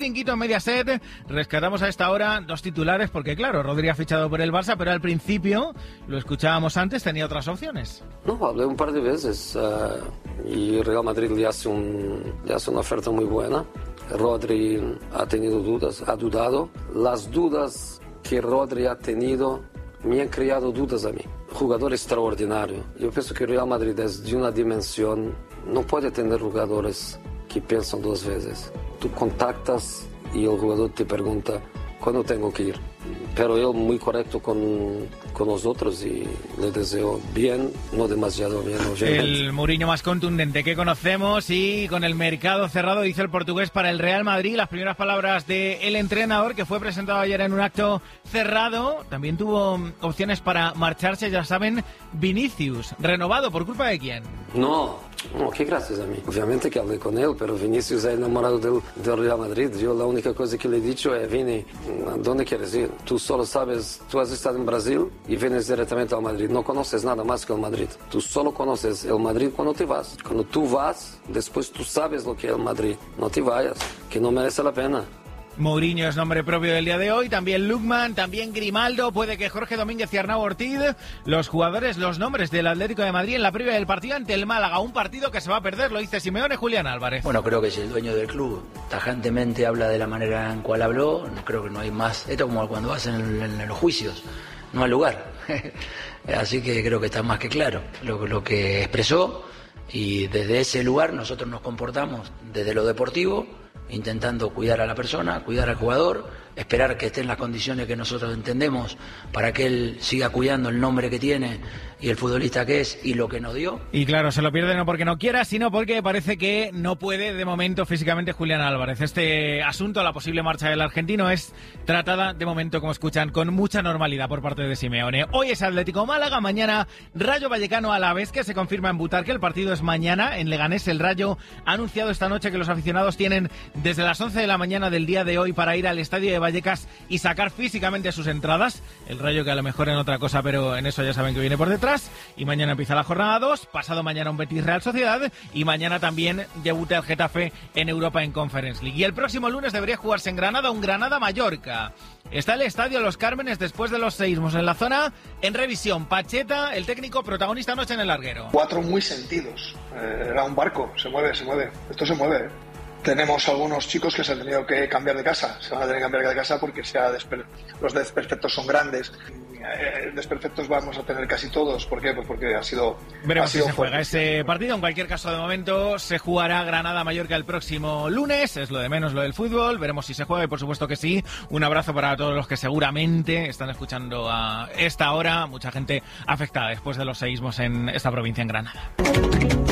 Chiringuito en Mediaset. Rescatamos a esta hora dos titulares porque, claro, Rodri ha fichado por el Barça, pero al principio, lo escuchábamos antes, tenía otras opciones. No, hablé un par de veces y Real Madrid le hace una oferta muy buena. Rodri ha tenido dudas, ha dudado. Las dudas que Rodri ha tenido me han creado dudas a mí. Jugador extraordinario. Yo pienso que Real Madrid es de una dimensión, no puede tener jugadores que piensan dos veces. Tú contactas y el jugador te pregunta cuándo tengo que ir. Pero él muy correcto con nosotros y le deseo bien, no demasiado bien, obviamente. El Mourinho más contundente que conocemos y con el mercado cerrado, dice el portugués, para el Real Madrid. Las primeras palabras del entrenador, que fue presentado ayer en un acto cerrado. También tuvo opciones para marcharse, ya saben, Vinicius. ¿Renovado por culpa de quién? No, que gracias a mí. Obviamente que hablé con él, pero Vinicius es enamorado del Real Madrid. Yo la única cosa que le he dicho es, Vini, ¿a dónde quieres ir? Tú solo sabes, tú has estado en Brasil y vienes directamente al Madrid. No conoces nada más que el Madrid. Tú solo conoces el Madrid cuando te vas. Cuando tú vas, después tú sabes lo que es el Madrid. No te vayas, que no merece la pena. Mourinho es nombre propio del día de hoy, también Lookman, también Grimaldo, puede que Jorge Domínguez y Arnau Ortiz, los jugadores, los nombres del Atlético de Madrid en la previa del partido ante el Málaga, un partido que se va a perder, lo dice Simeone. Julián Álvarez. Bueno, creo que si el dueño del club tajantemente habla de la manera en cual habló, creo que no hay más, esto como cuando vas en los juicios, no hay lugar, así que creo que está más que claro lo que expresó y desde ese lugar nosotros nos comportamos desde lo deportivo, intentando cuidar a la persona, cuidar al jugador, esperar que esté en las condiciones que nosotros entendemos para que él siga cuidando el nombre que tiene y el futbolista que es y lo que nos dio. Y claro, se lo pierde no porque no quiera, sino porque parece que no puede de momento físicamente Julián Álvarez. Este asunto, la posible marcha del argentino, es tratada de momento, como escuchan, con mucha normalidad por parte de Simeone. Hoy es Atlético Málaga, mañana Rayo Vallecano Alavés, que se confirma en Butarque. El partido es mañana en Leganés. El Rayo ha anunciado esta noche que los aficionados tienen desde las 11 de la mañana del día de hoy para ir al estadio de Vallecas y sacar físicamente sus entradas. El Rayo, que a lo mejor en otra cosa, pero en eso ya saben que viene por detrás. Y mañana empieza la jornada 2, pasado mañana un Betis Real Sociedad y mañana también debuta el Getafe en Europa en Conference League. Y el próximo lunes debería jugarse en Granada un Granada-Mallorca. Está el estadio Los Cármenes después de los seísmos en la zona en revisión. Pacheta, el técnico, protagonista anoche en el larguero. 4 muy sentidos. Era un barco, se mueve. Esto se mueve. Tenemos algunos chicos que se han tenido que cambiar de casa. Se van a tener que cambiar de casa porque los desperfectos son grandes. Desperfectos vamos a tener casi todos. ¿Por qué? Pues porque ha sido... Veremos si se juega ese partido. En cualquier caso, de momento, se jugará Granada-Mallorca el próximo lunes. Es lo de menos lo del fútbol. Veremos si se juega y por supuesto que sí. Un abrazo para todos los que seguramente están escuchando a esta hora. Mucha gente afectada después de los seísmos en esta provincia, en Granada.